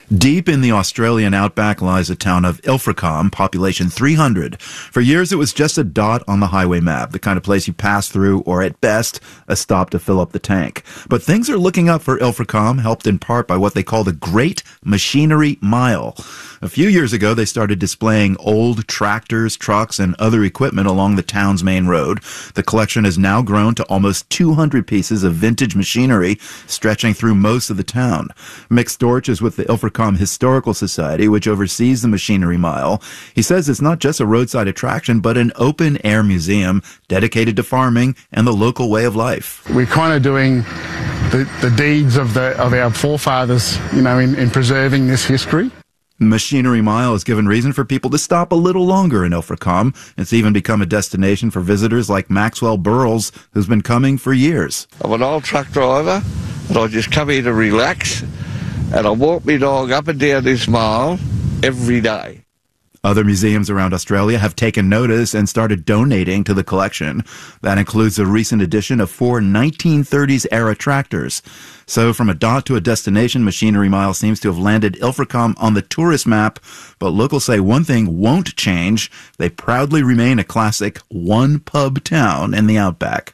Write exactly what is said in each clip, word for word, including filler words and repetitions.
Deep in the Australian outback lies the town of Ilfracombe, population three hundred. For years, it was just a dot on the highway map, the kind of place you pass through, or at best, a stop to fill up the tank. But things are looking up for Ilfracombe, helped in part by what they call the Great Machinery Mile. A few years ago, they started displaying old tractors, trucks, and other equipment along the town's main road. The collection has now grown to almost two hundred pieces of vintage machinery, stretching through most of the town. Mick Storch is with the Ilfracombe Historical Society, which oversees the Machinery Mile. He says it's not just a roadside attraction, but an open-air museum dedicated to farming and the local way of life. We're kind of doing the, the deeds of the of our forefathers, you know, in, in preserving this history. Machinery Mile has given reason for people to stop a little longer in Ilfracombe. It's even become a destination for visitors like Maxwell Burles, who's been coming for years. I'm an old truck driver, and I just come here to relax, and I walk my dog up and down this mile every day. Other museums around Australia have taken notice and started donating to the collection. That includes a recent addition of four nineteen thirties-era tractors. So from a dot to a destination, Machinery Mile seems to have landed Ilfracombe on the tourist map. But locals say one thing won't change. They proudly remain a classic one-pub town in the outback.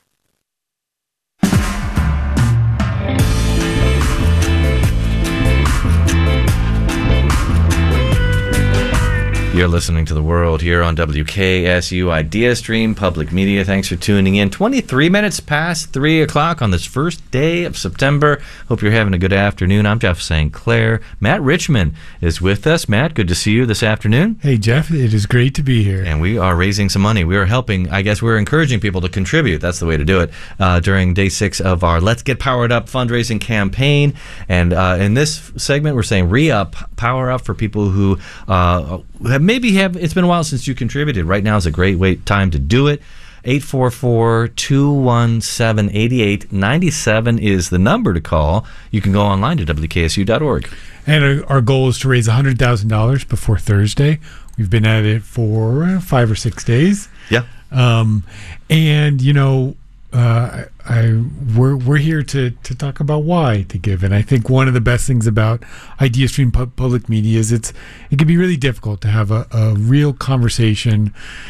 You're listening to The World here on W K S U Idea Stream Public Media. Thanks for tuning in. twenty-three minutes past three o'clock on this first day of September. Hope you're having a good afternoon. I'm Jeff Saint Clair. Matt Richmond is with us. Matt, good to see you this afternoon. Hey, Jeff. It is great to be here. And we are raising some money. We are helping, I guess we're encouraging people to contribute. That's the way to do it uh, during day six of our Let's Get Powered Up fundraising campaign. And uh, in this segment, we're saying re-up, power up for people who uh, have maybe have it's been a while since you contributed. Right now is a great wait time to do it. eight four four, two one seven, eight eight nine seven is the number to call. You can go online to W K S U dot org. And our, our goal is to raise one hundred thousand dollars before Thursday. We've been at it for five or six days. Yeah. Um, and, you know, uh, I we're we're here to to talk about why to give, and I think one of the best things about IdeaStream pu- Public Media is it's it can be really difficult to have a, a real conversation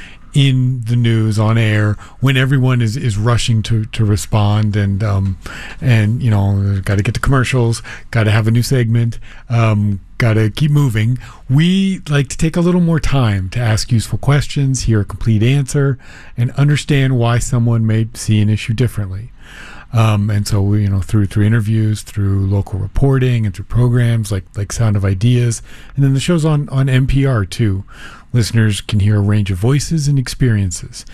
in the news on air when everyone is, is rushing to, to respond, and um and you know, got to get to commercials, got to have a new segment, um got to keep moving. We like to take a little more time to ask useful questions, hear a complete answer, and understand why someone may see an issue differently. Um, and so, we, you know, through through interviews, through local reporting, and through programs like like Sound of Ideas, and then the show's on on N P R too. Listeners can hear a range of voices and experiences,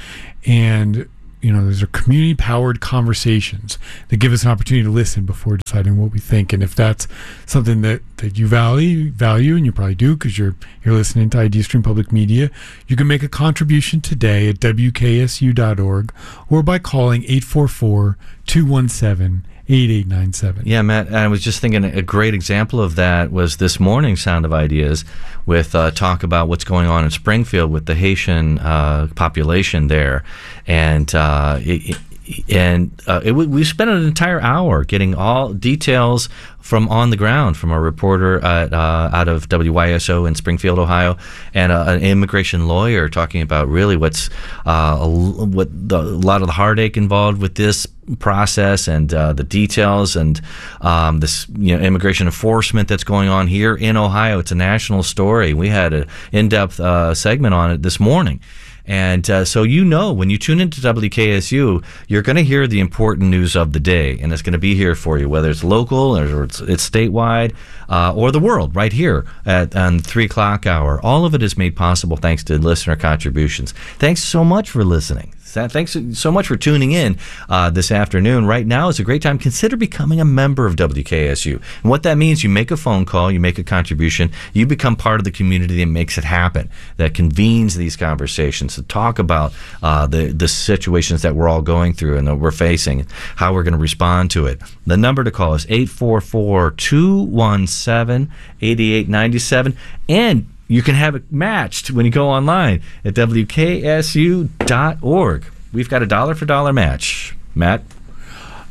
and you know, those are community-powered conversations that give us an opportunity to listen before deciding what we think. And if that's something that, that you value, value, and you probably do because you're you're listening to IdeaStream Public Media, you can make a contribution today at W K S U dot org or by calling eight four four, two one seven, eight eight nine seven. Yeah, Matt, I was just thinking a great example of that was this morning's Sound of Ideas with uh, talk about what's going on in Springfield with the Haitian uh, population there. And uh, it, and uh, it, we spent an entire hour getting all details from on the ground from a reporter at, uh, out of W Y S O in Springfield, Ohio, and uh, an immigration lawyer talking about really what's uh, a, what the, a lot of the heartache involved with this process, and uh, the details, and um, this, you know, immigration enforcement that's going on here in Ohio. It's a national story. We had an in-depth uh, segment on it this morning. And uh, so, you know, when you tune into W K S U, you're going to hear the important news of the day, and it's going to be here for you, whether it's local or it's, it's statewide uh, or the world, right here at on the three o'clock hour. All of it is made possible thanks to listener contributions. Thanks so much for listening. Thanks so much for tuning in uh, this afternoon. Right now is a great time. Consider becoming a member of W K S U. And what that means, you make a phone call, you make a contribution, you become part of the community that makes it happen, that convenes these conversations to talk about uh, the, the situations that we're all going through and that we're facing, how we're going to respond to it. The number to call is eight four four, two one seven, eight eight nine seven. And you can have it matched when you go online at W K S U dot org. We've got a dollar for dollar match. Matt?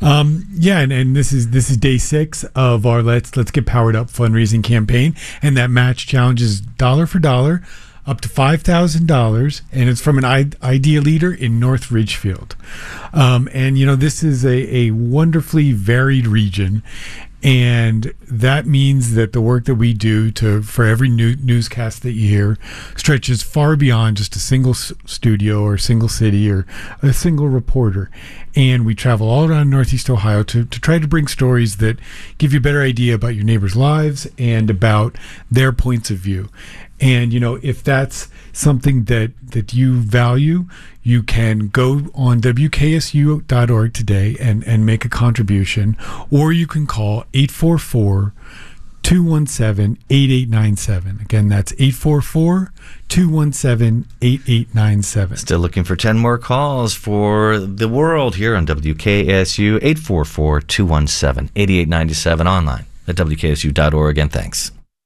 Um, yeah, and, and this is this is day six of our Let's Let's Get Powered Up fundraising campaign, and that match challenge is dollar for dollar, up to five thousand dollars, and it's from an I- idea leader in North Ridgefield. Um, and, you know, this is a, a wonderfully varied region, and that means that the work that we do to for every new, newscast that you hear stretches far beyond just a single s- studio or a single city or a single reporter. And we travel all around Northeast Ohio to, to try to bring stories that give you a better idea about your neighbors' lives and about their points of view. And, you know, if that's something that, that you value, you can go on W K S U dot org today and, and make a contribution, or you can call eight four four, two one seven, eight eight nine seven. Again, that's eight four four, two one seven, eight eight nine seven. Still looking for ten more calls for the world here on W K S U, eight four four, two one seven, eight eight nine seven, online at W K S U dot org. And thanks.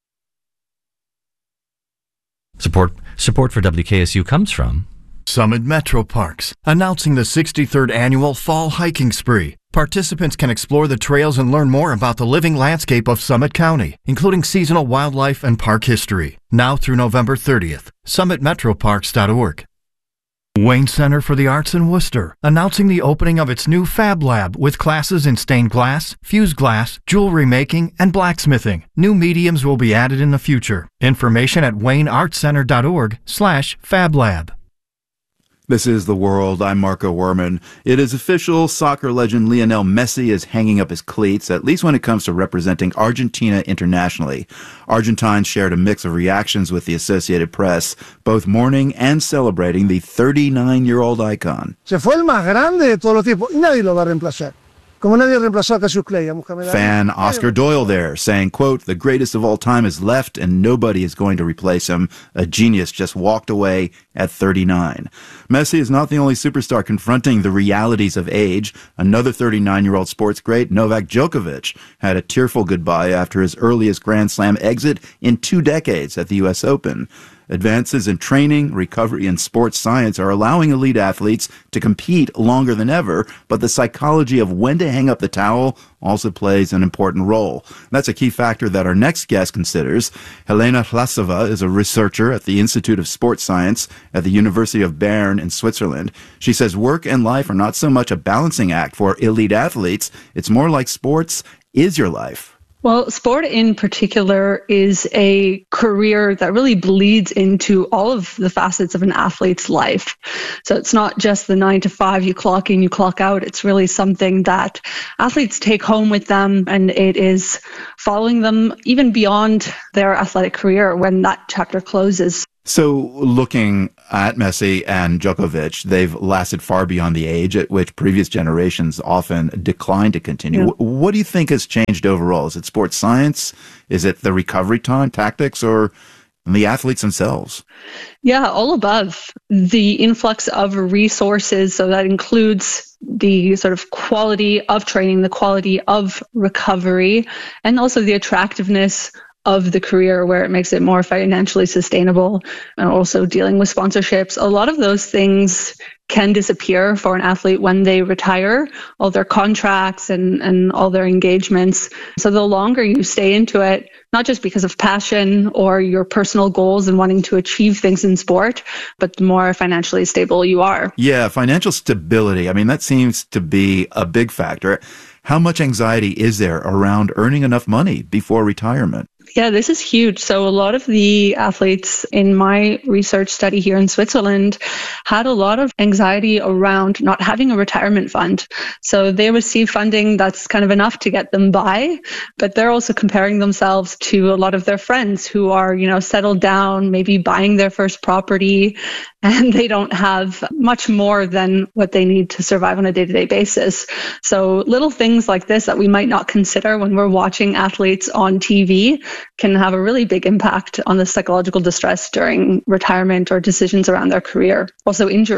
Support support for W K S U comes from Summit Metro Parks, announcing the sixty-third annual Fall Hiking Spree. Participants can explore the trails and learn more about the living landscape of Summit County, including seasonal wildlife and park history. Now through November thirtieth. summit metro parks dot org. Wayne Center for the Arts in Worcester, announcing the opening of its new Fab Lab with classes in stained glass, fused glass, jewelry making, and blacksmithing. New mediums will be added in the future. Information at wayne arts center dot org slash fab lab. This is The World. I'm Marco Werman. It is official. Soccer legend Lionel Messi is hanging up his cleats, at least when it comes to representing Argentina internationally. Argentines shared a mix of reactions with the Associated Press, both mourning and celebrating the thirty-nine-year-old icon. Se fue el más grande de todos los tiempos y nadie lo va a reemplazar. Como nadie reemplazó a Cassius Clay, a Muhammad Ali. Fan Oscar Doyle there, saying, quote, "The greatest of all time is left and nobody is going to replace him. A genius just walked away at thirty-nine. Messi is not the only superstar confronting the realities of age. Another thirty-nine-year-old sports great, Novak Djokovic, had a tearful goodbye after his earliest Grand Slam exit in two decades at the U S Open. Advances in training, recovery, and sports science are allowing elite athletes to compete longer than ever, but the psychology of when to hang up the towel also plays an important role. That's a key factor that our next guest considers. Helena Hlasova is a researcher at the Institute of Sports Science at the University of Bern in Switzerland. She says work and life are not so much a balancing act for elite athletes. It's more like sports is your life. Well, sport in particular is a career that really bleeds into all of the facets of an athlete's life. So it's not just the nine to five, you clock in, you clock out. It's really something that athletes take home with them, and it is following them even beyond their athletic career when that chapter closes. So looking at Messi and Djokovic, they've lasted far beyond the age at which previous generations often declined to continue. Yeah. What do you think has changed overall? Is it sports science? Is it the recovery time, tactics, or the athletes themselves? Yeah, all above. The influx of resources, so that includes the sort of quality of training, the quality of recovery, and also the attractiveness of the career where it makes it more financially sustainable, and also dealing with sponsorships. A lot of those things can disappear for an athlete when they retire, all their contracts and, and all their engagements. So the longer you stay into it, not just because of passion or your personal goals and wanting to achieve things in sport, but the more financially stable you are. Yeah, financial stability. I mean, that seems to be a big factor. How much anxiety is there around earning enough money before retirement? Yeah, this is huge. So a lot of the athletes in my research study here in Switzerland had a lot of anxiety around not having a retirement fund. So they receive funding that's kind of enough to get them by, but they're also comparing themselves to a lot of their friends who are, you know, settled down, maybe buying their first property, and they don't have much more than what they need to survive on a day-to-day basis. So little things like this that we might not consider when we're watching athletes on T V can have a really big impact on the psychological distress during retirement or decisions around their career. Also injury.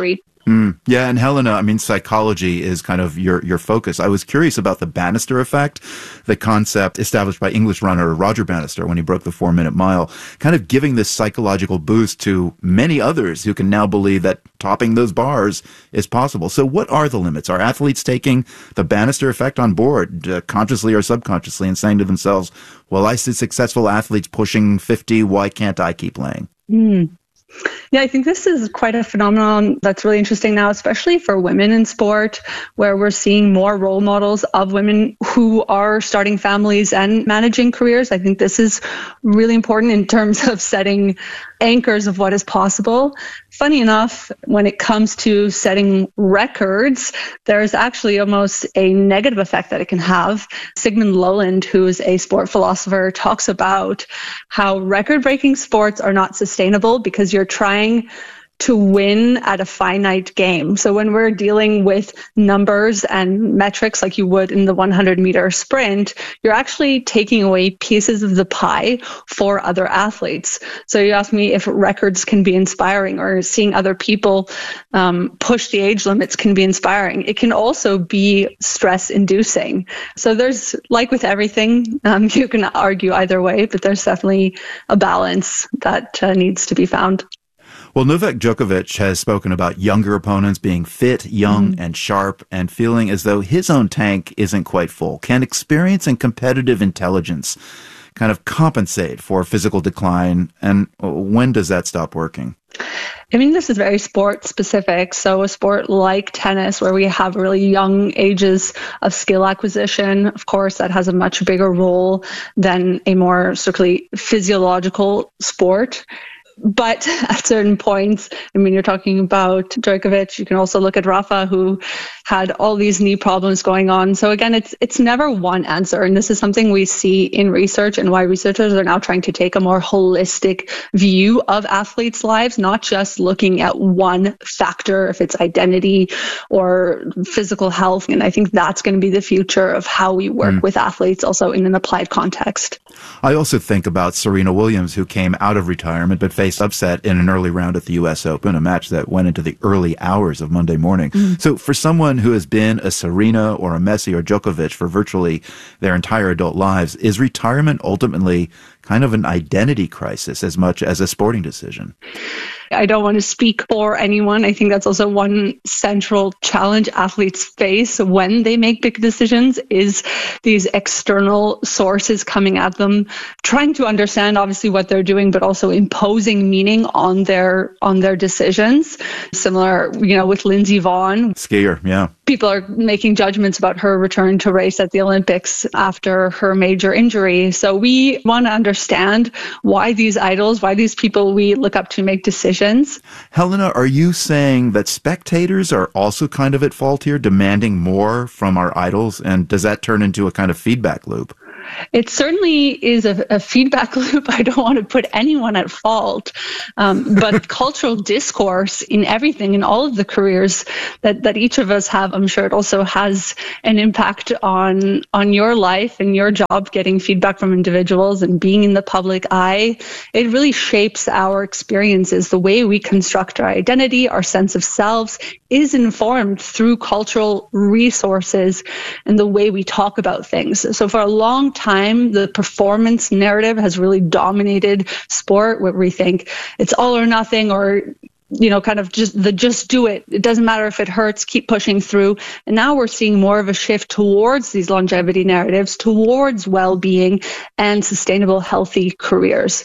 Mm, yeah, and Helena, I mean, psychology is kind of your, your focus. I was curious about the Bannister effect, the concept established by English runner Roger Bannister when he broke the four-minute mile, kind of giving this psychological boost to many others who can now believe that topping those bars is possible. So what are the limits? Are athletes taking the Bannister effect on board, uh, consciously or subconsciously, and saying to themselves, well, I see successful athletes pushing fifty, why can't I keep playing? Mm. Yeah, I think this is quite a phenomenon that's really interesting now, especially for women in sport, where we're seeing more role models of women who are starting families and managing careers. I think this is really important in terms of setting anchors of what is possible. Funny enough, when it comes to setting records, there's actually almost a negative effect that it can have. Sigmund Lowland, who's a sport philosopher, talks about how record-breaking sports are not sustainable because you're trying to win at a finite game. So when we're dealing with numbers and metrics like you would in the one hundred meter sprint, you're actually taking away pieces of the pie for other athletes. So you asked me if records can be inspiring, or seeing other people um, push the age limits can be inspiring. It can also be stress inducing. So there's, like with everything, um, you can argue either way, but there's definitely a balance that uh, needs to be found. Well, Novak Djokovic has spoken about younger opponents being fit, young, mm. and sharp, and feeling as though his own tank isn't quite full. Can experience and competitive intelligence kind of compensate for physical decline, and when does that stop working? I mean, this is very sport specific. So a sport like tennis, where we have really young ages of skill acquisition, of course, that has a much bigger role than a more strictly physiological sport. But at certain points, I mean, you're talking about Djokovic. You can also look at Rafa, who had all these knee problems going on. So again, it's it's never one answer. And this is something we see in research, and why researchers are now trying to take a more holistic view of athletes' lives, not just looking at one factor, if it's identity or physical health. And I think that's going to be the future of how we work mm. with athletes, also in an applied context. I also think about Serena Williams, who came out of retirement but faced upset in an early round at the U S Open, a match that went into the early hours of Monday morning. Mm. So for someone who has been a Serena or a Messi or Djokovic for virtually their entire adult lives, is retirement ultimately kind of an identity crisis as much as a sporting decision? I don't want to speak for anyone. I think that's also one central challenge athletes face when they make big decisions, is these external sources coming at them, trying to understand obviously what they're doing, but also imposing meaning on their on their decisions. Similar, you know, with Lindsey Vonn. Skier, yeah. People are making judgments about her return to race at the Olympics after her major injury. So we want to understand why these idols, why these people we look up to make decisions. Helena, are you saying that spectators are also kind of at fault here, demanding more from our idols? And does that turn into a kind of feedback loop? It certainly is a, a feedback loop. I don't want to put anyone at fault. Um, but cultural discourse in everything, in all of the careers that, that each of us have, I'm sure it also has an impact on, on your life and your job, getting feedback from individuals and being in the public eye. It really shapes our experiences. The way we construct our identity, our sense of selves, is informed through cultural resources and the way we talk about things. So for a long time, the performance narrative has really dominated sport, where we think it's all or nothing, or, you know, kind of just the just do it. It doesn't matter if it hurts, keep pushing through. And now we're seeing more of a shift towards these longevity narratives, towards well-being and sustainable, healthy careers.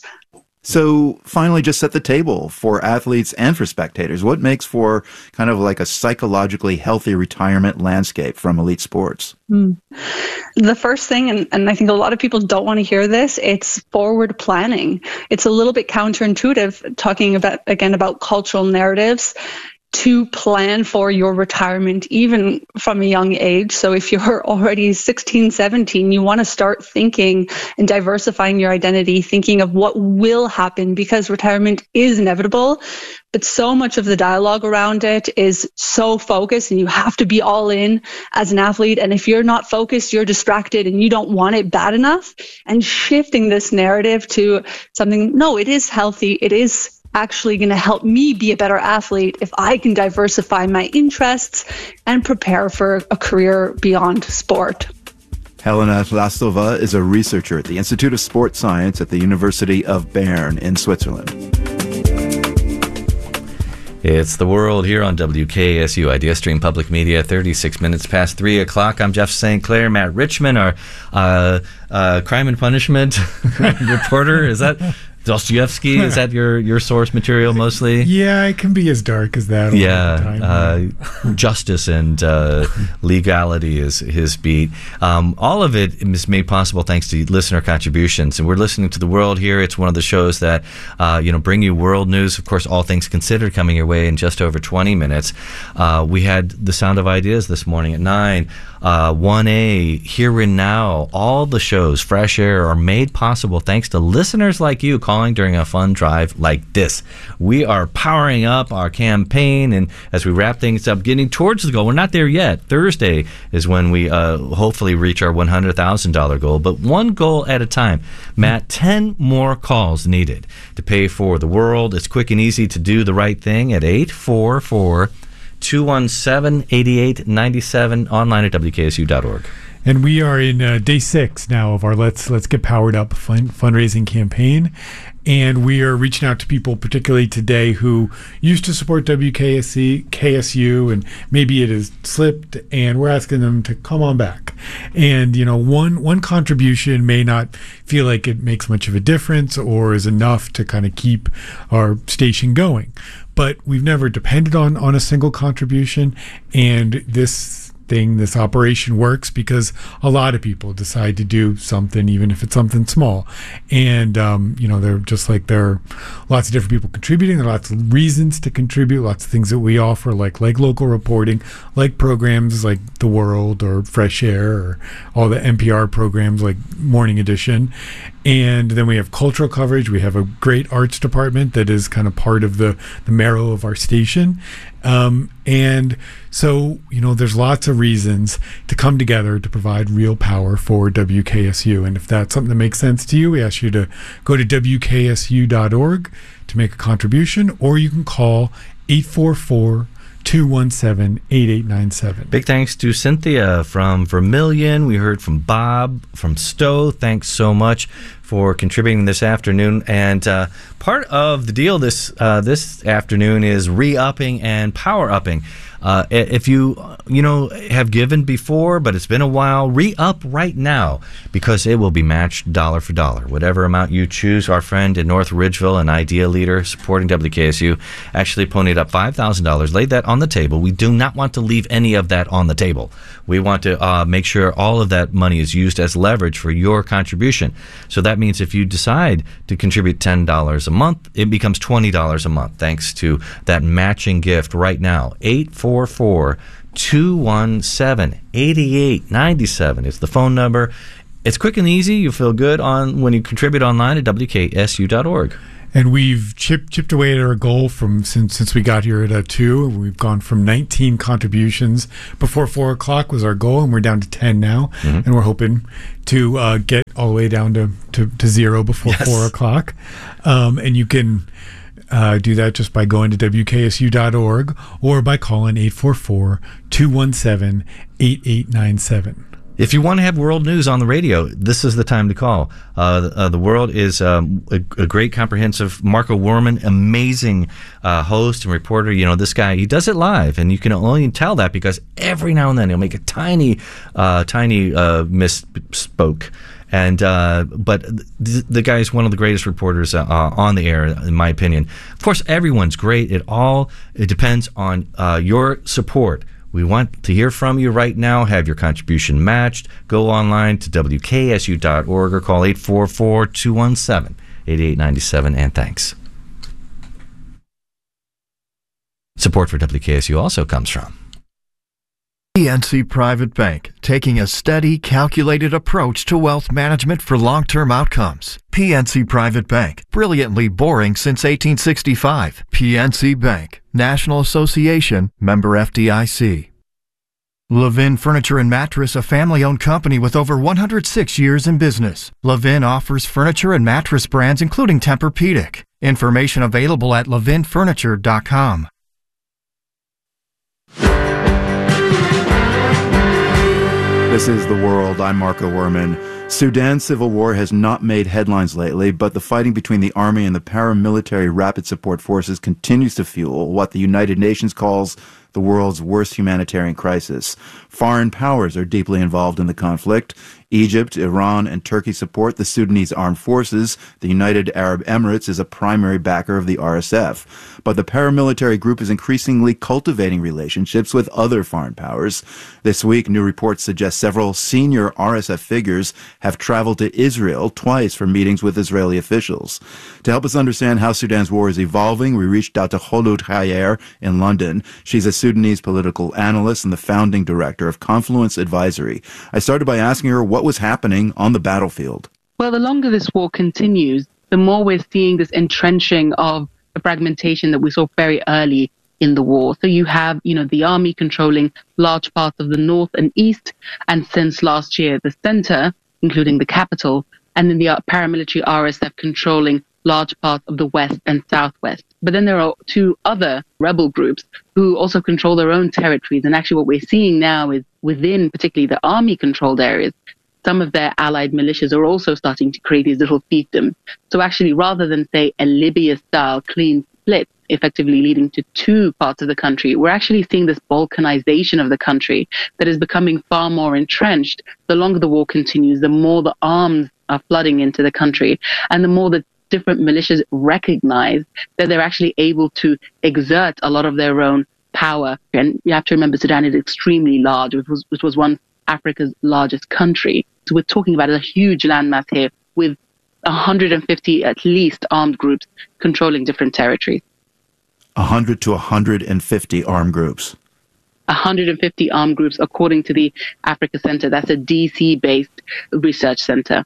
So finally, just set the table for athletes and for spectators. What makes for kind of like a psychologically healthy retirement landscape from elite sports? Mm. The first thing, and, and I think a lot of people don't want to hear this, it's forward planning. It's a little bit counterintuitive, talking about, again, about cultural narratives, to plan for your retirement, even from a young age. So if you're already sixteen, seventeen, you want to start thinking and diversifying your identity, thinking of what will happen, because retirement is inevitable. But so much of the dialogue around it is so focused, and you have to be all in as an athlete. And if you're not focused, you're distracted and you don't want it bad enough. And shifting this narrative to something, no, it is healthy. It is actually going to help me be a better athlete if I can diversify my interests and prepare for a career beyond sport. Helena Hlastova is a researcher at the Institute of Sport Science at the University of Bern in Switzerland. It's The World here on W K S U, Idea Stream Public Media, thirty-six minutes past three o'clock. I'm Jeff Saint Clair. Matt Richman, our uh, uh, crime and punishment reporter. Is that Dostoevsky? Is that your, your source material mostly? Yeah, it can be as dark as that. Yeah, uh, justice and uh, legality is his beat. Um, all of it is made possible thanks to listener contributions, and we're listening to The World here. It's one of the shows that uh, you know bring you world news. Of course, all things considered, coming your way in just over twenty minutes. Uh, we had the Sound of Ideas this morning at nine. Uh, one A, Here and Now, all the shows, Fresh Air, are made possible thanks to listeners like you calling during a fun drive like this. We are powering up our campaign, and as we wrap things up, getting towards the goal. We're not there yet. Thursday is when we uh, hopefully reach our one hundred thousand dollars goal, but one goal at a time. Matt, ten more calls needed to pay for The World. It's quick and easy to do the right thing at eight four four, two one seven, eight eight nine seven, online at W K S U dot org. And we are in uh, day six now of our Let's Let's Get Powered Up fund, fundraising campaign. And we are reaching out to people, particularly today, who used to support W K S U, and maybe it has slipped, and we're asking them to come on back. And, you know, one one contribution may not feel like it makes much of a difference or is enough to kind of keep our station going. But we've never depended on, on a single contribution, and this thing, this operation works because a lot of people decide to do something, even if it's something small. And, um, you know, they're just like there are lots of different people contributing. There are lots of reasons to contribute, lots of things that we offer, like like local reporting, like programs like The World or Fresh Air, or all the N P R programs like Morning Edition. And then we have cultural coverage. We have a great arts department that is kind of part of the, the marrow of our station. Um, and so, you know, there's lots of reasons to come together to provide real power for W K S U. And if that's something that makes sense to you, we ask you to go to W K S U dot org to make a contribution, or you can call eight four four, two one seven, eight eight nine seven. Big thanks to Cynthia from Vermilion. We heard from Bob from Stowe. Thanks so much for contributing this afternoon. And uh, part of the deal this uh, this afternoon is re-upping and power-upping. Uh, if you, you know, have given before, but it's been a while, re-up right now, because it will be matched dollar for dollar. Whatever amount you choose. Our friend in North Ridgeville, an Idea leader supporting W K S U, actually ponied up five thousand dollars, laid that on the table. We do not want to leave any of that on the table. We want to uh, make sure all of that money is used as leverage for your contribution. So that means if you decide to contribute ten dollars a month, it becomes twenty dollars a month, thanks to that matching gift right now. eight four four, two one seven, eight eight nine seven is the phone number. It's quick and easy. You feel good on when you contribute online at W K S U dot org. And we've chipped chipped away at our goal from since since we got here at uh, two. We've gone from nineteen contributions before four o'clock was our goal, and we're down to ten now. Mm-hmm. And we're hoping to uh, get all the way down to, to, to zero before yes. four o'clock. Um, and you can uh, do that just by going to W K S U dot org or by calling eight four four, two one seven, eight eight nine seven. If you want to have world news on the radio, this is the time to call. Uh, the, uh, the World is um, a, a great, comprehensive. Marco Werman, amazing uh, host and reporter. You know, this guy, he does it live, and you can only tell that because every now and then he'll make a tiny, uh, tiny uh, misspoke. And uh, but the, the guy is one of the greatest reporters uh, on the air, in my opinion. Of course, everyone's great. It all it depends on uh, your support. We want to hear from you right now. Have your contribution matched. Go online to W K S U dot org or call eight four four, two one seven, eight eight nine seven, and thanks. Support for W K S U also comes from P N C Private Bank, taking a steady, calculated approach to wealth management for long-term outcomes. P N C Private Bank, brilliantly boring since eighteen sixty-five. P N C Bank, National Association, member F D I C. Levin Furniture and Mattress, a family-owned company with over one hundred six years in business. Levin offers furniture and mattress brands including Tempur-Pedic. Information available at levin furniture dot com. This is The World. I'm Marco Werman. Sudan's civil war has not made headlines lately, but the fighting between the army and the paramilitary rapid support forces continues to fuel what the United Nations calls the world's worst humanitarian crisis. Foreign powers are deeply involved in the conflict. Egypt, Iran, and Turkey support the Sudanese armed forces. The United Arab Emirates is a primary backer of the R S F. But the paramilitary group is increasingly cultivating relationships with other foreign powers. This week, new reports suggest several senior R S F figures have traveled to Israel twice for meetings with Israeli officials. To help us understand how Sudan's war is evolving, we reached out to Kholoud Khayer in London. She's a Sudanese political analyst and the founding director of Confluence Advisory. I started by asking her what was happening on the battlefield. Well, the longer this war continues, the more we're seeing this entrenching of the fragmentation that we saw very early in the war. So you have, you know, the army controlling large parts of the north and east, and since last year, the center, including the capital, and then the paramilitary R S F controlling large parts of the west and southwest. But then there are two other rebel groups who also control their own territories. And actually what we're seeing now is within particularly the army-controlled areas, some of their allied militias are also starting to create these little fiefdoms. So actually, rather than, say, a Libya-style clean split, effectively leading to two parts of the country, we're actually seeing this balkanization of the country that is becoming far more entrenched. The longer the war continues, the more the arms are flooding into the country, and the more the different militias recognize that they're actually able to exert a lot of their own power. And you have to remember, Sudan is extremely large. It was, it was one Africa's largest country. So we're talking about a huge landmass here with one hundred fifty at least armed groups controlling different territories. one hundred to one hundred fifty armed groups. one hundred fifty armed groups, according to the Africa Center. That's a D C-based research center.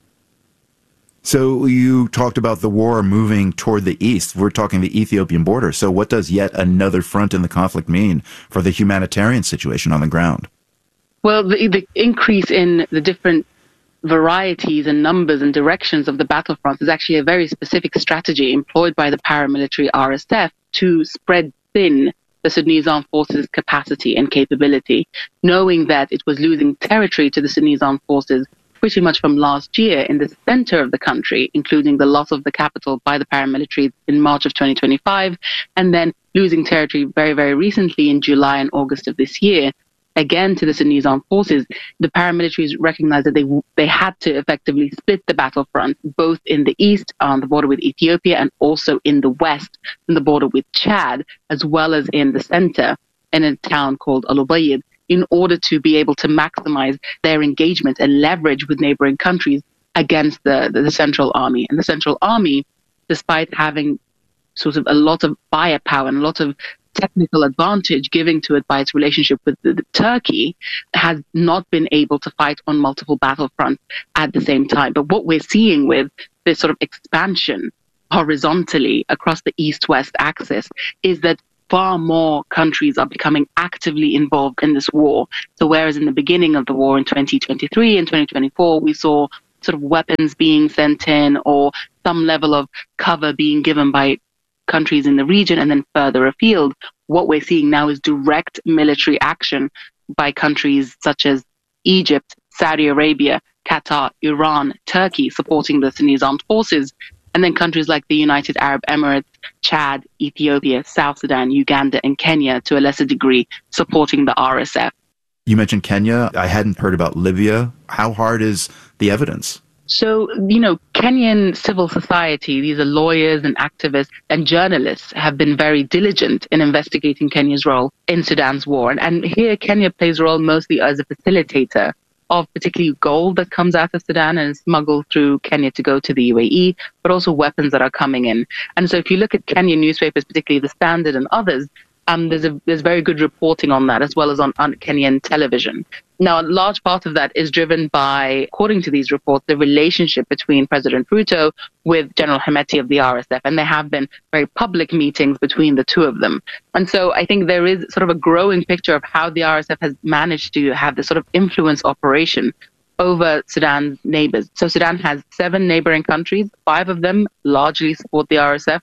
So you talked about the war moving toward the east. We're talking the Ethiopian border. So what does yet another front in the conflict mean for the humanitarian situation on the ground? Well, the, the increase in the different varieties and numbers and directions of the battlefront is actually a very specific strategy employed by the paramilitary R S F to spread thin the Sudanese armed forces' capacity and capability, knowing that it was losing territory to the Sudanese armed forces pretty much from last year in the center of the country, including the loss of the capital by the paramilitary in March of twenty twenty-five, and then losing territory very, very recently in July and August of this year, again to the Sudanese armed forces. The paramilitaries recognized that they they had to effectively split the battlefront, both in the east on the border with Ethiopia and also in the west on the border with Chad, as well as in the center in a town called Al Ubaid, in order to be able to maximize their engagement and leverage with neighboring countries against the, the, the Central Army. And the Central Army, despite having sort of a lot of firepower and a lot of technical advantage given to it by its relationship with the, the Turkey, has not been able to fight on multiple battlefronts at the same time. But what we're seeing with this sort of expansion horizontally across the east-west axis is that far more countries are becoming actively involved in this war. So whereas in the beginning of the war in twenty twenty-three and twenty twenty-four, we saw sort of weapons being sent in or some level of cover being given by countries in the region and then further afield, what we're seeing now is direct military action by countries such as Egypt, Saudi Arabia, Qatar, Iran, Turkey supporting the Sudanese armed forces, and then countries like the United Arab Emirates, Chad, Ethiopia, South Sudan, Uganda, and Kenya, to a lesser degree, supporting the R S F. You mentioned Kenya. I hadn't heard about Libya. How hard is the evidence? So, you know, Kenyan civil society, these are lawyers and activists and journalists, have been very diligent in investigating Kenya's role in Sudan's war. And, and here Kenya plays a role mostly as a facilitator of particularly gold that comes out of Sudan and is smuggled through Kenya to go to the U A E, but also weapons that are coming in. And so if you look at Kenyan newspapers, particularly The Standard and others, um, there's a, there's very good reporting on that, as well as on, on Kenyan television. Now, a large part of that is driven by, according to these reports, the relationship between President Ruto with General Hemeti of the R S F, and there have been very public meetings between the two of them. And so I think there is sort of a growing picture of how the R S F has managed to have this sort of influence operation over Sudan's neighbors. So Sudan has seven neighboring countries. Five of them largely support the R S F.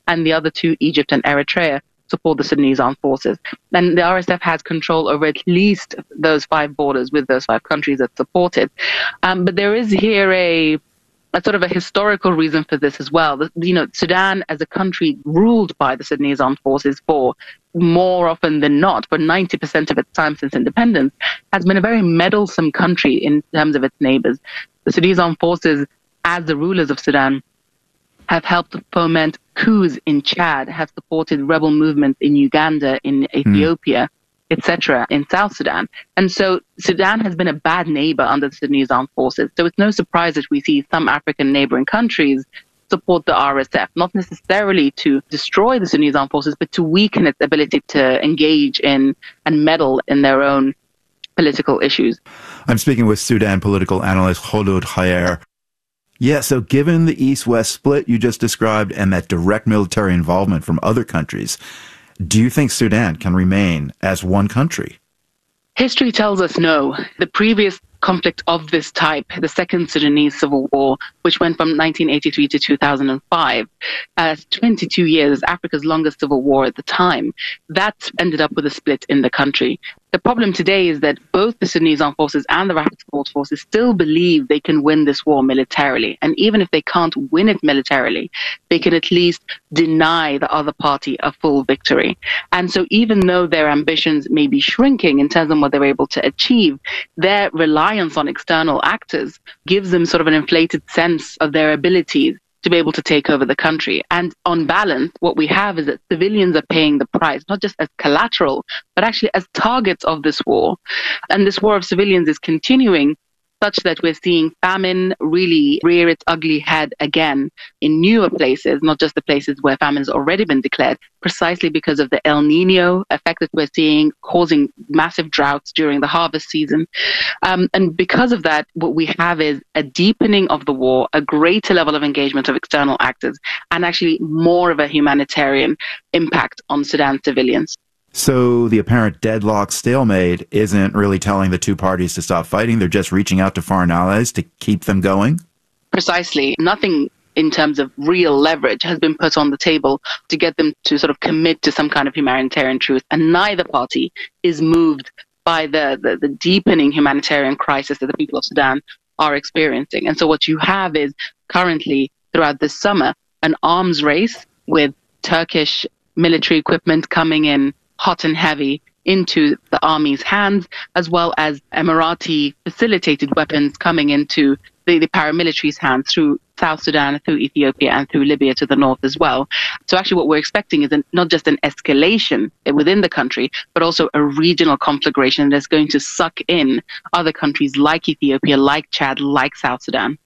and the other two, Egypt and Eritrea, support the Sudanese armed forces. And the R S F has control over at least those five borders with those five countries that support it. Um, but there is here a a sort of a historical reason for this as well. You know, Sudan as a country ruled by the Sudanese armed forces for more often than not, for ninety percent of its time since independence, has been a very meddlesome country in terms of its neighbors. The Sudanese armed forces, as the rulers of Sudan, have helped foment coups in Chad, have supported rebel movements in Uganda, in Ethiopia, mm. et cetera, in South Sudan. And so Sudan has been a bad neighbor under the Sudanese armed forces. So it's no surprise that we see some African neighboring countries support the R S F, not necessarily to destroy the Sudanese armed forces, but to weaken its ability to engage in and meddle in their own political issues. I'm speaking with Sudan political analyst Khulud Khayer. Yeah, so given the East-West split you just described and that direct military involvement from other countries, do you think Sudan can remain as one country? History tells us no. The previous conflict of this type, the Second Sudanese Civil War, which went from nineteen eighty-three to two thousand five, uh, twenty-two years, Africa's longest civil war at the time, that ended up with a split in the country. The problem today is that both the Sudanese armed forces and the Rapid Support Forces still believe they can win this war militarily. And even if they can't win it militarily, they can at least deny the other party a full victory. And so even though their ambitions may be shrinking in terms of what they're able to achieve, their reliance on external actors gives them sort of an inflated sense of their abilities to be able to take over the country. And on balance, what we have is that civilians are paying the price, not just as collateral, but actually as targets of this war. And this war of civilians is continuing such that we're seeing famine really rear its ugly head again in newer places, not just the places where famine has already been declared, precisely because of the El Nino effect that we're seeing causing massive droughts during the harvest season. Um, and because of that, what we have is a deepening of the war, a greater level of engagement of external actors, and actually more of a humanitarian impact on Sudan civilians. So the apparent deadlock stalemate isn't really telling the two parties to stop fighting. They're just reaching out to foreign allies to keep them going? Precisely. Nothing in terms of real leverage has been put on the table to get them to sort of commit to some kind of humanitarian truce. And neither party is moved by the, the, the deepening humanitarian crisis that the people of Sudan are experiencing. And so what you have is currently, throughout this summer, an arms race with Turkish military equipment coming in hot and heavy into the army's hands, as well as Emirati facilitated weapons coming into the, the paramilitary's hands through South Sudan, through Ethiopia, and through Libya to the north as well. So actually what we're expecting is an, not just an escalation within the country, but also a regional conflagration that's going to suck in other countries like Ethiopia, like Chad, like South Sudan.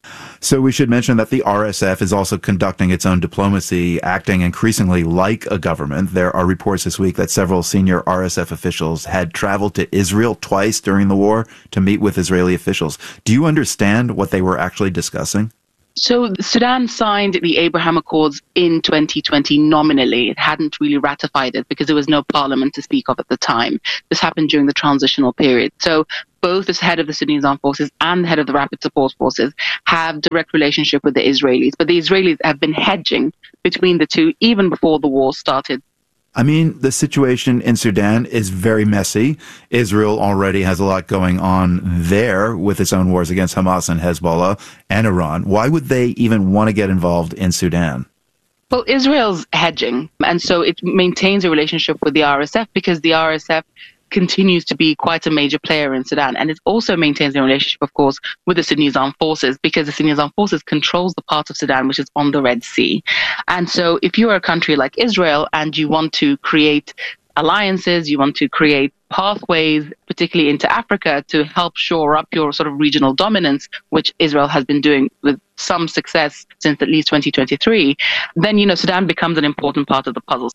So we should mention that the R S F is also conducting its own diplomacy, acting increasingly like a government. There are reports this week that several senior R S F officials had traveled to Israel twice during the war to meet with Israeli officials. Do you understand what they were actually discussing? So Sudan signed the Abraham Accords in twenty twenty nominally. It hadn't really ratified it because there was no parliament to speak of at the time. This happened during the transitional period. So both the head of the Sudanese Armed Forces and the head of the Rapid Support Forces have direct relationship with the Israelis. But the Israelis have been hedging between the two even before the war started. I mean, the situation in Sudan is very messy. Israel already has a lot going on there with its own wars against Hamas and Hezbollah and Iran. Why would they even want to get involved in Sudan? Well, Israel's hedging, and so it maintains a relationship with the R S F because the R S F continues to be quite a major player in Sudan. And it also maintains a relationship, of course, with the Sudanese Armed Forces because the Sudanese Armed Forces controls the part of Sudan which is on the Red Sea. And so if you are a country like Israel and you want to create alliances, you want to create pathways, particularly into Africa, to help shore up your sort of regional dominance, which Israel has been doing with some success since at least twenty twenty-three, then, you know, Sudan becomes an important part of the puzzle.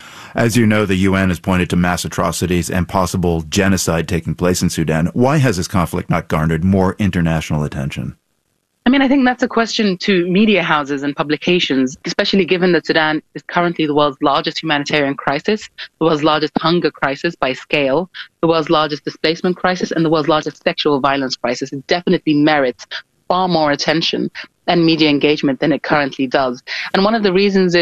As you know, the U N has pointed to mass atrocities and possible genocide taking place in Sudan. Why has this conflict not garnered more international attention? I mean, I think that's a question to media houses and publications, especially given that Sudan is currently the world's largest humanitarian crisis, the world's largest hunger crisis by scale, the world's largest displacement crisis, and the world's largest sexual violence crisis. It definitely merits far more attention and media engagement than it currently does. And one of the reasons is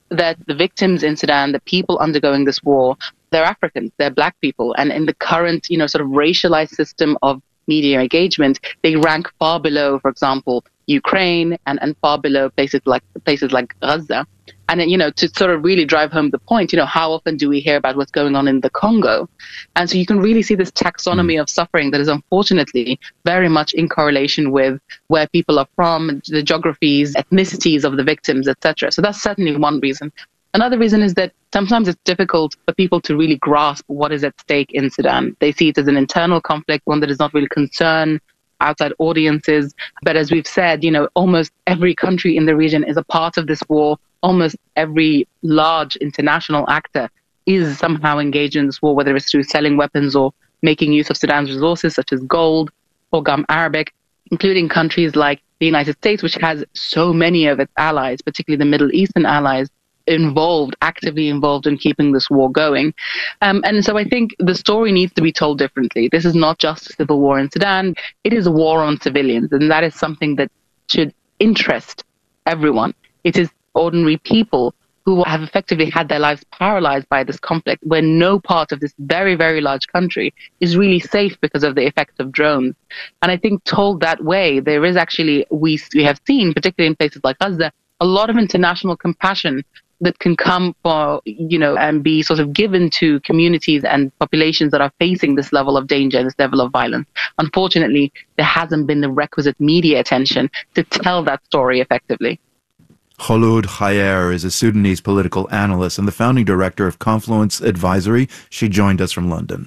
that the victims in Sudan, the people undergoing this war, they're Africans, they're black people. And in the current, you know, sort of racialized system of media engagement, they rank far below, for example, Ukraine and, and far below places like places like Gaza. And, you know, to sort of really drive home the point, you know, how often do we hear about what's going on in the Congo? And so you can really see this taxonomy mm. of suffering that is unfortunately very much in correlation with where people are from, the geographies, ethnicities of the victims, et cetera. So that's certainly one reason. Another reason is that sometimes it's difficult for people to really grasp what is at stake in Sudan. They see it as an internal conflict, one that does not really concern outside audiences. But as we've said, you know, almost every country in the region is a part of this war. Almost every large international actor is somehow engaged in this war, whether it's through selling weapons or making use of Sudan's resources, such as gold or gum arabic, including countries like the United States, which has so many of its allies, particularly the Middle Eastern allies, involved, actively involved in keeping this war going. Um, and so I think the story needs to be told differently. This is not just a civil war in Sudan. It is a war on civilians. And that is something that should interest everyone. It is ordinary people who have effectively had their lives paralyzed by this conflict, where no part of this very, very large country is really safe because of the effects of drones. And I think told that way, there is actually, we, we have seen, particularly in places like Gaza, a lot of international compassion that can come for, you know, and be sort of given to communities and populations that are facing this level of danger, this level of violence. Unfortunately, there hasn't been the requisite media attention to tell that story effectively. Kholoud Khayer is a Sudanese political analyst and the founding director of Confluence Advisory. She joined us from London.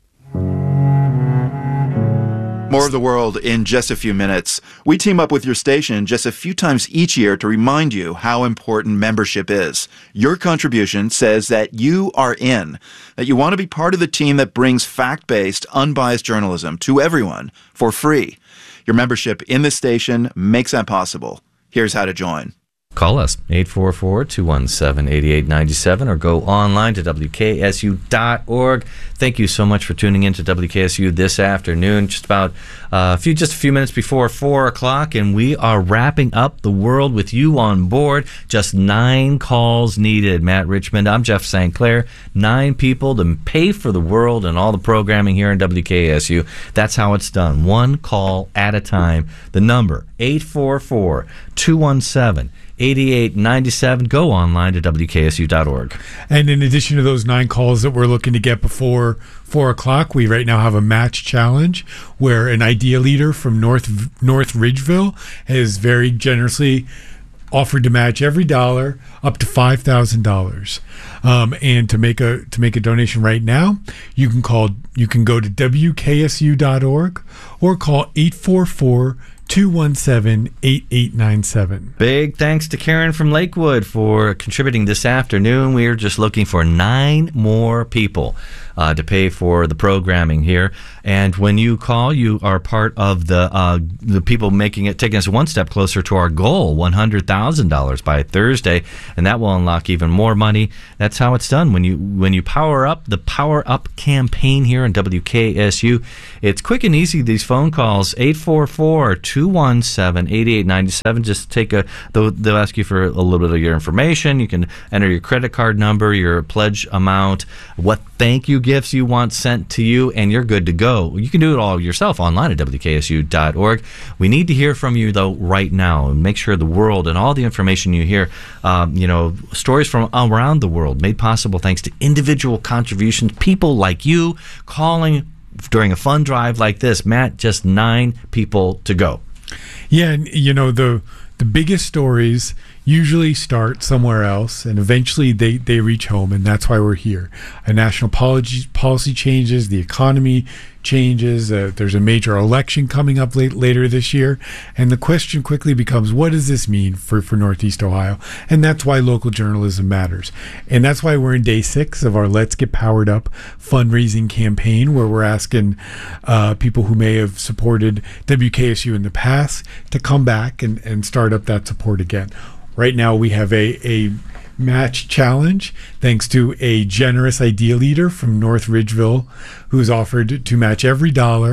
More of the world in just a few minutes. We team up with your station just a few times each year to remind you how important membership is. Your contribution says that you are in, that you want to be part of the team that brings fact-based, unbiased journalism to everyone for free. Your membership in the station makes that possible. Here's how to join. Call us, eight four four, two one seven, eight eight nine seven, or go online to W K S U dot org. Thank you so much for tuning in to W K S U this afternoon, just about uh, a few, just a few minutes before four o'clock, and we are wrapping up the world with you on board. Just nine calls needed. Matt Richmond, I'm Jeff Saint Clair. Nine people to pay for the world and all the programming here in W K S U. That's how it's done, one call at a time. The number, eight four four, two one seven, eight eight nine seven. Go online to W K S U dot org. And in addition to those nine calls that we're looking to get before four o'clock, we right now have a match challenge where an idea leader from North North Ridgeville has very generously offered to match every dollar up to five thousand dollars. Um, and to make a to make a donation right now, you can call you can go to W K S U dot org or call eight four four, two one seven, eight eight nine seven. Big thanks to Karen from Lakewood for contributing this afternoon. We're just looking for nine more people uh, to pay for the programming here. And when you call, you are part of the uh, the people making it, taking us one step closer to our goal, one hundred thousand dollars by Thursday, and that will unlock even more money. That's how it's done. When you when you power up the Power Up campaign here in W K S U, it's quick and easy. These phone calls, eight four four, two one seven, eight eight nine seven. Just take a, they'll, they'll ask you for a little bit of your information. You can enter your credit card number, your pledge amount, what thank you gifts you want sent to you, and you're good to go. You can do it all yourself online at W K S U dot org. We need to hear from you, though, right now, and make sure the world and all the information you hear, um, you know, stories from around the world made possible thanks to individual contributions, people like you calling during a fun drive like this. Matt, just nine people to go. Yeah, and you know, the the biggest stories usually start somewhere else, and eventually they, they reach home, and that's why we're here. A national policy, policy changes, the economy changes, uh, there's a major election coming up late, later this year, and the question quickly becomes, what does this mean for, for Northeast Ohio? And that's why local journalism matters. And that's why we're in day six of our Let's Get Powered Up fundraising campaign, where we're asking uh, people who may have supported W K S U in the past to come back and, and start up that support again. Right now we have a, a match challenge thanks to a generous idea leader from North Ridgeville who's offered to match every dollar.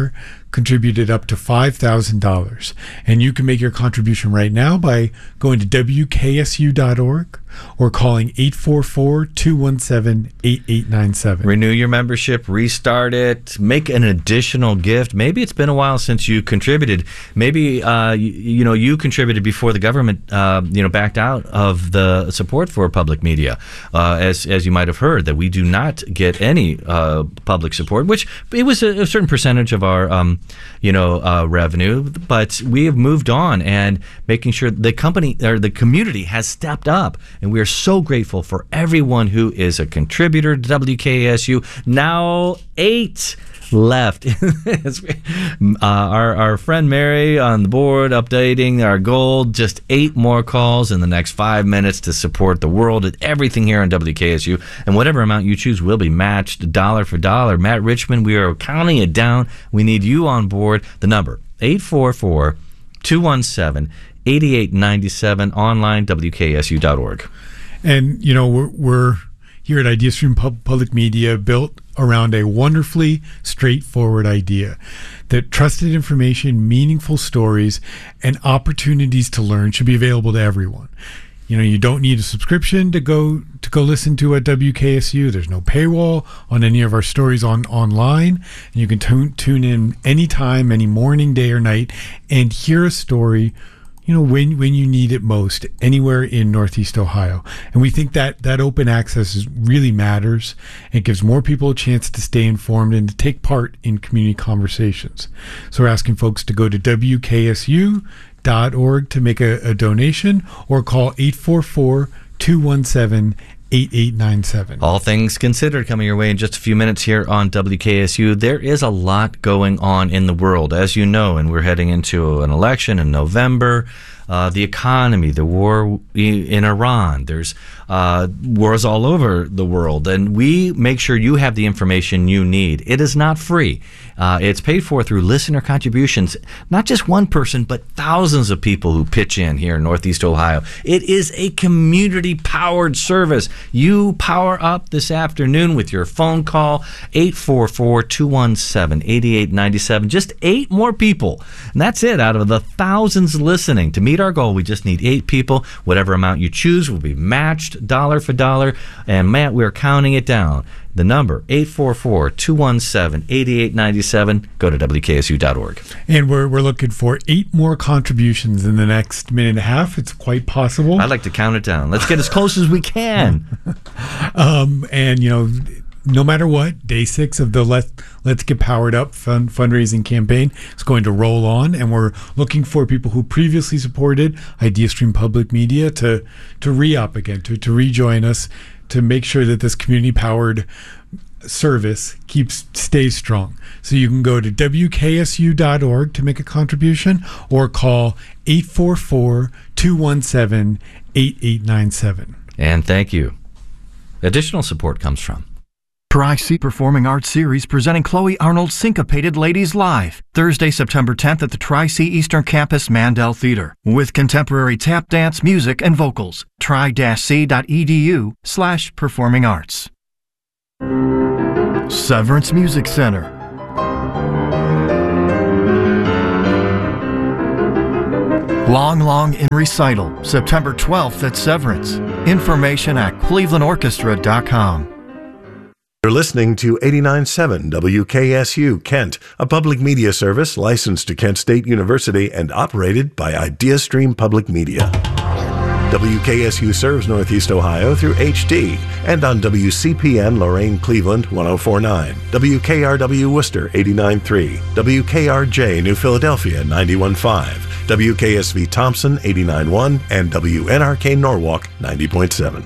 contributed up to five thousand dollars. And you can make your contribution right now by going to W K S U dot org or calling eight four four, two one seven, eight eight nine seven. Renew your membership, restart it, make an additional gift. Maybe it's been a while since you contributed. Maybe uh, you, you know you contributed before the government uh, you know backed out of the support for public media. Uh, as as you might have heard, that we do not get any uh, public support, which it was a, a certain percentage of our um, you know uh, revenue, but we have moved on and making sure the company or the community has stepped up. And we are so grateful for everyone who is a contributor to W K S U. Now eight left. uh, our, our friend Mary on the board updating our goal. Just eight more calls in the next five minutes to support the world and everything here on W K S U. And whatever amount you choose will be matched dollar for dollar. Matt Richmond, we are counting it down. We need you on board. The number, eight four four, two one seven, eight eight nine seven, online, W K S U dot org. And, you know, we're, we're here at IdeaStream Pub- Public Media built around a wonderfully straightforward idea that trusted information, meaningful stories, and opportunities to learn should be available to everyone. You know, you don't need a subscription to go to go listen to at W K S U. There's no paywall on any of our stories on online. And you can tune, tune in anytime, any morning, day, or night, and hear a story, you know, when when you need it most, anywhere in Northeast Ohio. And we think that that open access is, really matters. It gives more people a chance to stay informed and to take part in community conversations. So we're asking folks to go to W K S U dot org to make a, a donation or call eight four four, two one seven, eight eight nine seven. All things considered, coming your way in just a few minutes here on W K S U. There is a lot going on in the world, as you know, and we're heading into an election in November. Uh, the economy, the war in Iran, there's uh, wars all over the world, and we make sure you have the information you need. It is not free. Uh, it's paid for through listener contributions, not just one person, but thousands of people who pitch in here in Northeast Ohio. It is a community-powered service. You power up this afternoon with your phone call, eight four four, two one seven, eight eight nine seven. Just eight more people, and that's it out of the thousands listening. To meet our goal, we just need eight people. Whatever amount you choose will be matched dollar for dollar. And Matt, we're counting it down. The number, eight four four, two one seven, eight eight nine seven. Go to W K S U dot org. And we're we're looking for eight more contributions in the next minute and a half. It's quite possible. I'd like to count it down. Let's get as close as we can. um, and, you know, no matter what, day six of the Let, Let's Get Powered Up fund, fundraising campaign is going to roll on, and we're looking for people who previously supported IdeaStream Public Media to to re-up again, to, to rejoin us, to make sure that this community-powered service keeps stays strong. So you can go to W K S U dot org to make a contribution or call eight four four, two one seven, eight eight nine seven. And thank you. Additional support comes from Tri-C Performing Arts Series presenting Chloe Arnold's Syncopated Ladies Live, Thursday, September tenth at the Tri-C Eastern Campus Mandel Theater, with contemporary tap dance, music, and vocals. tri-c.edu slash performing arts. Severance Music Center. Long Long in Recital, September twelfth at Severance. Information at cleveland orchestra dot com. You're listening to eighty-nine point seven W K S U Kent, a public media service licensed to Kent State University and operated by IdeaStream Public Media. W K S U serves Northeast Ohio through H D and on W C P N Lorain Cleveland one oh four point nine, W K R W Worcester eighty-nine point three, W K R J New Philadelphia ninety-one point five, W K S V Thompson eighty-nine point one, and W N R K Norwalk ninety point seven.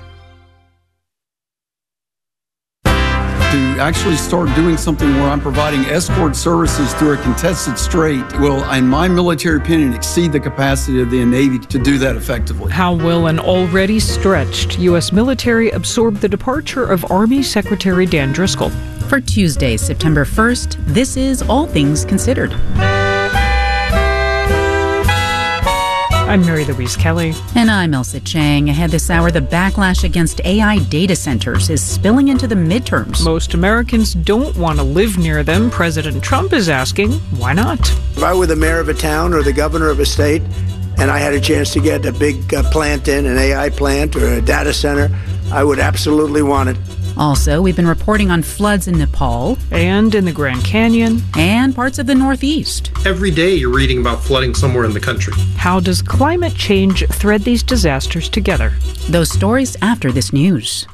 To actually start doing something where I'm providing escort services through a contested strait will, in my military opinion, exceed the capacity of the Navy to do that effectively. How will an already stretched U S military absorb the departure of Army Secretary Dan Driscoll? For Tuesday, September first, this is All Things Considered. I'm Mary Louise Kelly. And I'm Elsa Chang. Ahead this hour, the backlash against A I data centers is spilling into the midterms. Most Americans don't want to live near them. President Trump is asking, why not? If I were the mayor of a town or the governor of a state, and I had a chance to get a big uh, plant in, an A I plant or a data center, I would absolutely want it. Also, we've been reporting on floods in Nepal. And in the Grand Canyon. And parts of the Northeast. Every day you're reading about flooding somewhere in the country. How does climate change thread these disasters together? Those stories after this news.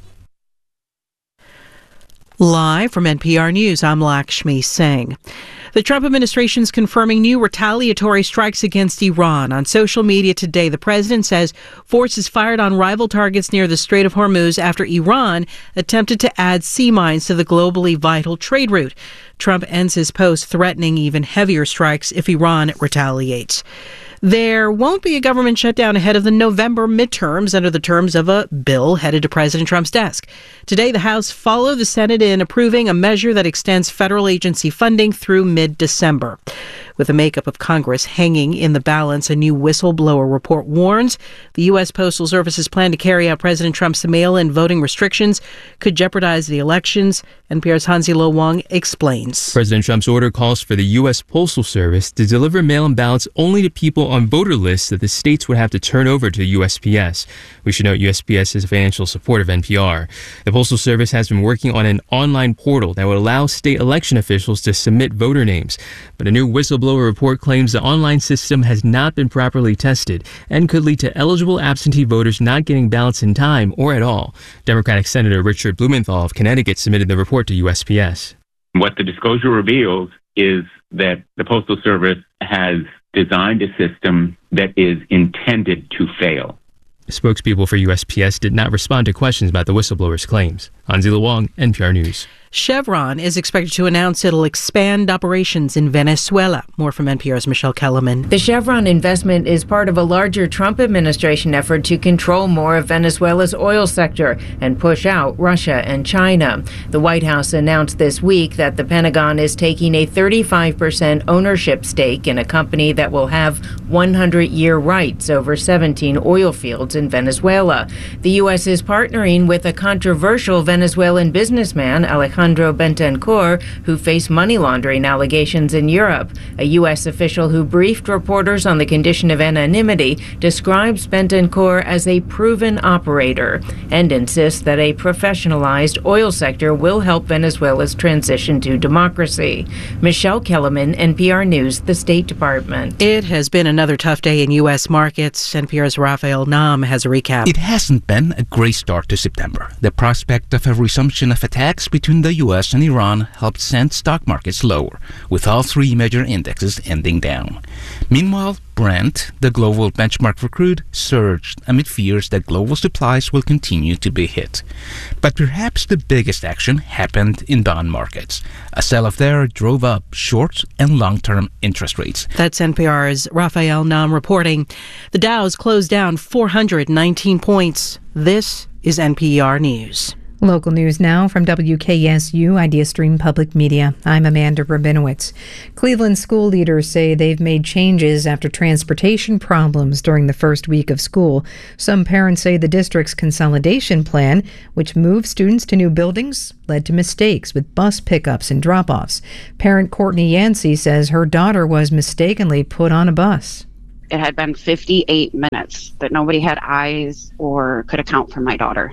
Live from N P R News, I'm Lakshmi Singh. The Trump administration is confirming new retaliatory strikes against Iran. On social media today, the president says forces fired on rival targets near the Strait of Hormuz after Iran attempted to add sea mines to the globally vital trade route. Trump ends his post threatening even heavier strikes if Iran retaliates. There won't be a government shutdown ahead of the November midterms under the terms of a bill headed to President Trump's desk. Today, the House followed the Senate in approving a measure that extends federal agency funding through mid-December. With the makeup of Congress hanging in the balance, a new whistleblower report warns the U S. Postal Service's plan to carry out President Trump's mail-in voting restrictions could jeopardize the elections. N P R's Hansi Lo Wang explains. President Trump's order calls for the U S. Postal Service to deliver mail-in ballots only to people on voter lists that the states would have to turn over to U S P S. We should note U S P S is a financial support of N P R. The Postal Service has been working on an online portal that would allow state election officials to submit voter names. But a new whistleblower report claims the online system has not been properly tested and could lead to eligible absentee voters not getting ballots in time or at all. Democratic Senator Richard Blumenthal of Connecticut submitted the report to U S P S. What the disclosure reveals is that the Postal Service has designed a system that is intended to fail. Spokespeople for U S P S did not respond to questions about the whistleblower's claims. Hansi Lo Wang, N P R News. Chevron is expected to announce it'll expand operations in Venezuela. More from N P R's Michelle Kellerman. The Chevron investment is part of a larger Trump administration effort to control more of Venezuela's oil sector and push out Russia and China. The White House announced this week that the Pentagon is taking a thirty-five percent ownership stake in a company that will have one hundred year rights over seventeen oil fields in Venezuela. The U S is partnering with a controversial Venezuelan businessman, Alejandro Alejandro Bentancur, who faced money laundering allegations in Europe. A U S official who briefed reporters on the condition of anonymity describes Bentancur as a proven operator and insists that a professionalized oil sector will help Venezuela's transition to democracy. Michelle Kellerman, N P R News, the State Department. It has been another tough day in U S markets. N P R's Raphael Nam has a recap. It hasn't been a great start to September. The prospect of a resumption of attacks between the U S and Iran helped send stock markets lower, with all three major indexes ending down. Meanwhile, Brent, the global benchmark for crude, surged amid fears that global supplies will continue to be hit. But perhaps the biggest action happened in bond markets. A sell-off there drove up short and long-term interest rates. That's N P R's Raphael Nam reporting. The Dow's closed down four hundred nineteen points. This is N P R News. Local news now from W K S U IdeaStream Public Media. I'm Amanda Rabinowitz. Cleveland school leaders say they've made changes after transportation problems during the first week of school. Some parents say the district's consolidation plan, which moved students to new buildings, led to mistakes with bus pickups and drop-offs. Parent Courtney Yancey says her daughter was mistakenly put on a bus. It had been fifty-eight minutes that nobody had eyes or could account for my daughter.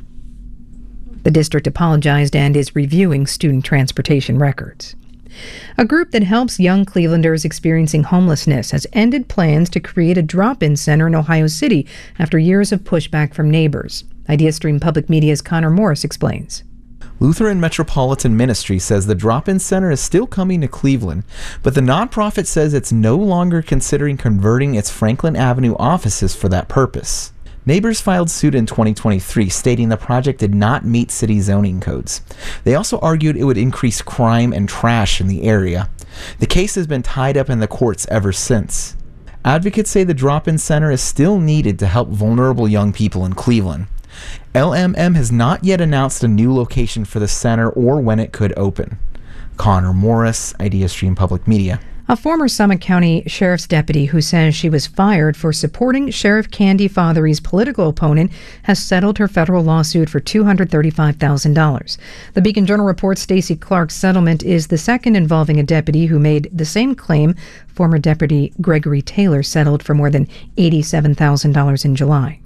The district apologized and is reviewing student transportation records. A group that helps young Clevelanders experiencing homelessness has ended plans to create a drop-in center in Ohio City after years of pushback from neighbors. IdeaStream Public Media's Connor Morris explains. Lutheran Metropolitan Ministry says the drop-in center is still coming to Cleveland, but the nonprofit says it's no longer considering converting its Franklin Avenue offices for that purpose. Neighbors filed suit in twenty twenty-three, stating the project did not meet city zoning codes. They also argued it would increase crime and trash in the area. The case has been tied up in the courts ever since. Advocates say the drop-in center is still needed to help vulnerable young people in Cleveland. L M M has not yet announced a new location for the center or when it could open. Connor Morris, IdeaStream Public Media. A former Summit County Sheriff's deputy who says she was fired for supporting Sheriff Candy Fothery's political opponent has settled her federal lawsuit for two hundred thirty-five thousand dollars. The Beacon Journal reports Stacey Clark's settlement is the second involving a deputy who made the same claim. Former Deputy Gregory Taylor settled for more than eighty-seven thousand dollars in July.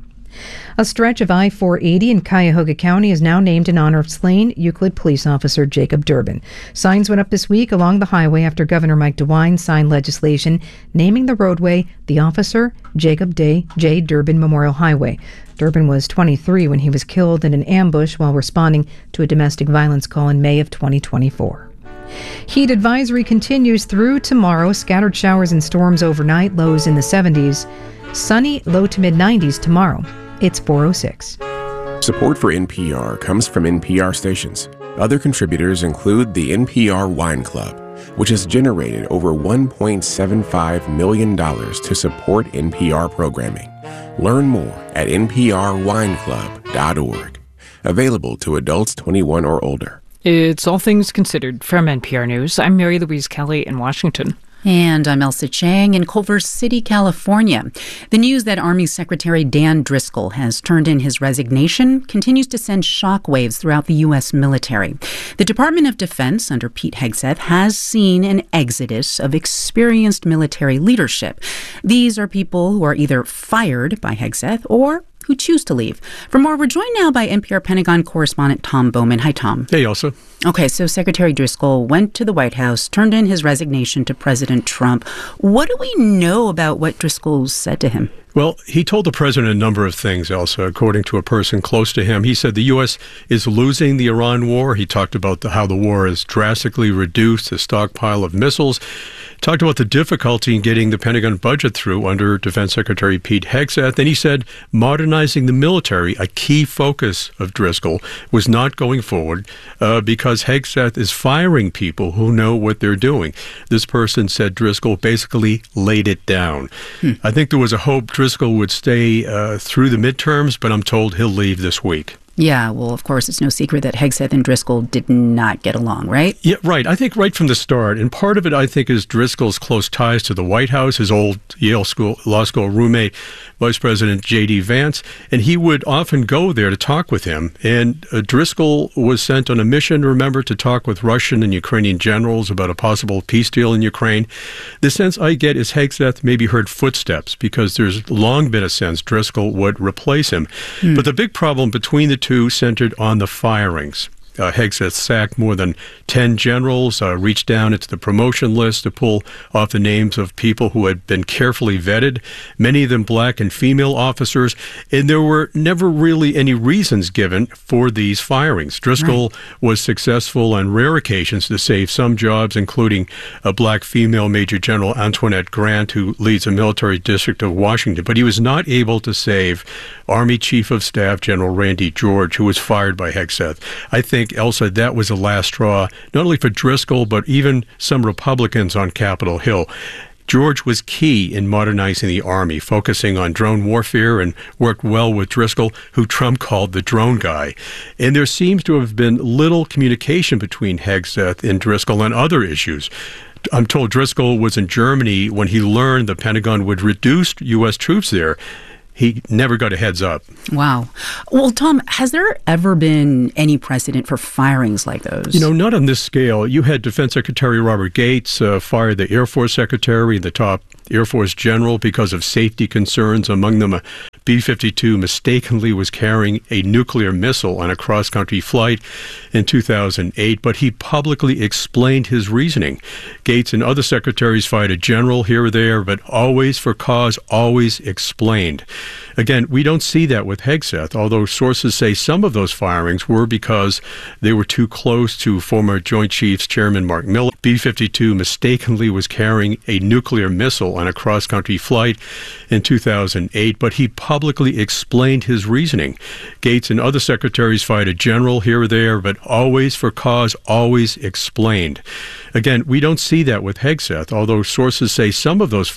A stretch of I four eighty in Cuyahoga County is now named in honor of slain Euclid police officer Jacob Durbin. Signs went up this week along the highway after Governor Mike DeWine signed legislation naming the roadway the Officer Jacob Day J. Durbin Memorial Highway. Durbin was twenty-three when he was killed in an ambush while responding to a domestic violence call in May of twenty twenty-four. Heat advisory continues through tomorrow. Scattered showers and storms overnight, lows in the seventies. Sunny, low to mid nineties tomorrow. It's four oh six. Support for N P R comes from N P R stations. Other contributors include the N P R Wine Club, which has generated over one point seven five million dollars to support N P R programming. Learn more at n p r wine club dot org. Available to adults twenty-one or older. It's All Things Considered from N P R News. I'm Mary Louise Kelly in Washington. And I'm Elsa Chang in Culver City, California. The news that Army Secretary Dan Driscoll has turned in his resignation continues to send shockwaves throughout the U S military. The Department of Defense under Pete Hegseth has seen an exodus of experienced military leadership. These are people who are either fired by Hegseth or who choose to leave. For more, we're joined now by N P R Pentagon correspondent Tom Bowman. Hi, Tom. Hey, Elsa. Okay, so Secretary Driscoll went to the White House, turned in his resignation to President Trump. What do we know about what Driscoll said to him? Well, he told the president a number of things, Elsa, according to a person close to him. He said the U S is losing the Iran war. He talked about the, how the war has drastically reduced the stockpile of missiles. Talked about the difficulty in getting the Pentagon budget through under Defense Secretary Pete Hegseth. And he said modernizing the military, a key focus of Driscoll, was not going forward uh, because Hegseth is firing people who know what they're doing. This person said Driscoll basically laid it down. Hmm. I think there was a hope Driscoll would stay uh, through the midterms, but I'm told he'll leave this week. Yeah, well, of course, it's no secret that Hegseth and Driscoll did not get along, right? Yeah, right. I think right from the start. And part of it, I think, is Driscoll's close ties to the White House, his old Yale School Law School roommate, Vice President J D. Vance. And he would often go there to talk with him. And uh, Driscoll was sent on a mission, remember, to talk with Russian and Ukrainian generals about a possible peace deal in Ukraine. The sense I get is Hegseth maybe heard footsteps because there's long been a sense Driscoll would replace him. Hmm. But the big problem between the two centered on the firings. Uh, Hegseth sacked more than ten generals, uh, reached down into the promotion list to pull off the names of people who had been carefully vetted, many of them black and female officers, and there were never really any reasons given for these firings. Driscoll right. was successful on rare occasions to save some jobs, including a black female Major General Antoinette Grant, who leads the military district of Washington, but he was not able to save Army Chief of Staff General Randy George, who was fired by Hegseth. I think Elsa, that was the last straw, not only for Driscoll, but even some Republicans on Capitol Hill. George was key in modernizing the Army, focusing on drone warfare, and worked well with Driscoll, who Trump called the drone guy. And there seems to have been little communication between Hegseth and Driscoll on other issues. I'm told Driscoll was in Germany when he learned the Pentagon would reduce U S troops there. He never got a heads up. Wow. Well, Tom, has there ever been any precedent for firings like those? You know, not on this scale. You had Defense Secretary Robert Gates uh, fire the Air Force Secretary, the top Air Force general, because of safety concerns. Among them, a B fifty-two mistakenly was carrying a nuclear missile on a cross-country flight in two thousand eight, but he publicly explained his reasoning. Gates and other secretaries fired a general here or there, but always for cause, always explained. Again, we don't see that with Hegseth, although sources say some of those firings were because they were too close to former Joint Chiefs Chairman Mark Milley. B fifty-two mistakenly was carrying a nuclear missile on a cross-country flight in two thousand eight, but he publicly explained his reasoning. Gates and other secretaries fired a general here or there, but always for cause, always explained. Again, we don't see that with Hegseth, although sources say some of those